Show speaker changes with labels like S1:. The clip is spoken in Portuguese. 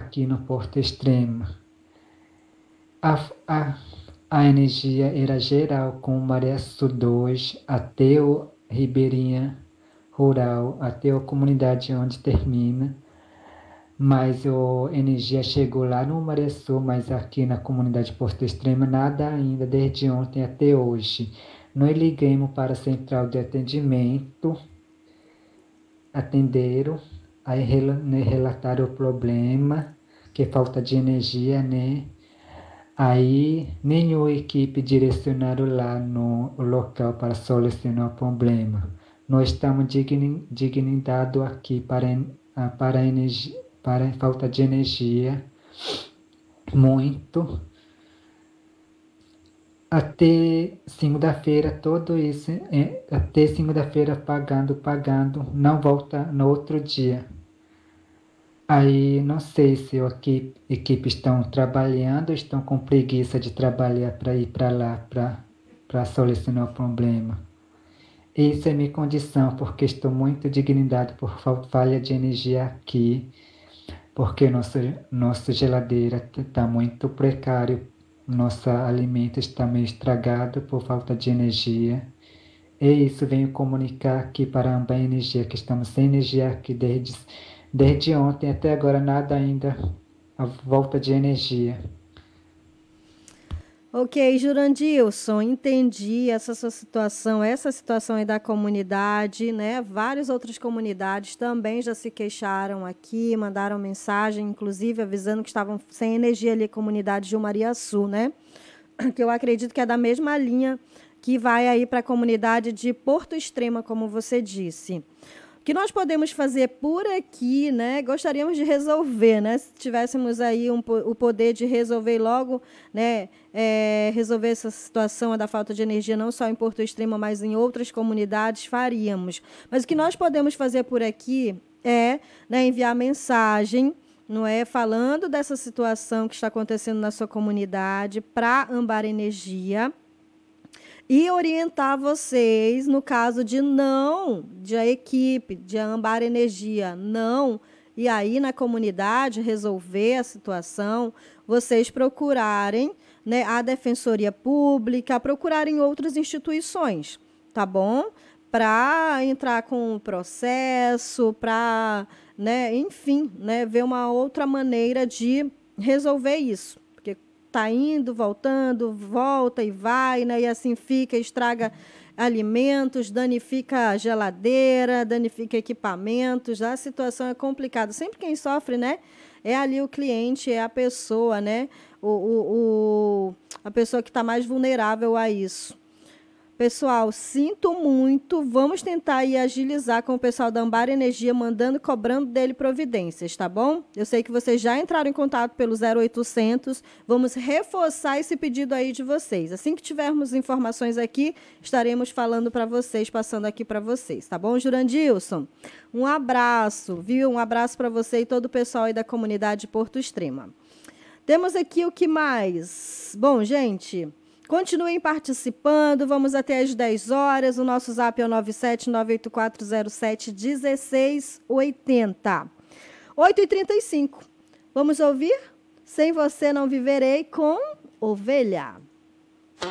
S1: aqui no Porto Extremo. A energia era geral com Mariaçu 2 até o Ribeirinha Rural, até a comunidade onde termina. Mas a energia chegou lá no Mariaçu, mas aqui na comunidade Porto Extremo nada ainda, desde ontem até hoje. Nós ligamos para a central de atendimento, atenderam, aí relataram o problema, que é falta de energia, né? Aí nenhuma equipe direcionaram lá no local para solucionar o problema. Nós estamos dignidados aqui para a falta de energia, muito. Até segunda-feira, tudo isso, até segunda-feira pagando, não volta no outro dia. Aí não sei se a equipe estão trabalhando, estão com preguiça de trabalhar para ir para lá para solucionar o problema. Isso é minha condição, porque estou muito indignado por falha de energia aqui, porque nossa geladeira está muito precário, nosso alimento está meio estragado por falta de energia. E isso venho comunicar aqui para a Amba Energia, que estamos sem energia aqui desde ontem até agora, nada ainda, a volta de energia.
S2: Ok, Jurandilson, entendi essa sua situação, essa situação aí da comunidade, né? Várias outras comunidades também já se queixaram aqui, mandaram mensagem, inclusive avisando que estavam sem energia ali, a comunidade de Mariaçu, né? Que eu acredito que é da mesma linha que vai aí para a comunidade de Porto Extrema, como você disse. O que nós podemos fazer por aqui, né? Gostaríamos de resolver, né? Se tivéssemos aí o poder de resolver logo, né? Resolver essa situação da falta de energia, não só em Porto Extremo, mas em outras comunidades, faríamos. Mas o que nós podemos fazer por aqui é, né, enviar mensagem, não é, falando dessa situação que está acontecendo na sua comunidade para Ambar Energia, e orientar vocês no caso de a equipe de Ambar Energia não, e aí na comunidade resolver a situação, vocês procurarem, né, a Defensoria Pública, procurarem outras instituições, tá bom? Para entrar com o processo, para, né, enfim, né, ver uma outra maneira de resolver isso. Tá indo, voltando, volta e vai, né? E assim fica, estraga alimentos, danifica a geladeira, danifica equipamentos. A situação é complicada. Sempre quem sofre, né? É ali o cliente, é a pessoa, né? A pessoa que está mais vulnerável a isso. Pessoal, sinto muito. Vamos tentar aí agilizar com o pessoal da Ambar Energia, mandando e cobrando dele providências, tá bom? Eu sei que vocês já entraram em contato pelo 0800. Vamos reforçar esse pedido aí de vocês. Assim que tivermos informações aqui, estaremos falando para vocês, passando aqui para vocês, tá bom, Jurandilson? Um abraço, viu? Um abraço para você e todo o pessoal aí da comunidade Porto Extrema. Temos aqui o que mais? Bom, gente, continuem participando, vamos até às 10 horas, o nosso zap é o 97984071680. 8h35, vamos ouvir? Sem Você Não Viverei com Ovelha.